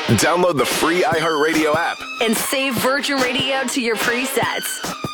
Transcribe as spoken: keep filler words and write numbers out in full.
Download the free iHeartRadio app and save Virgin Radio to your presets.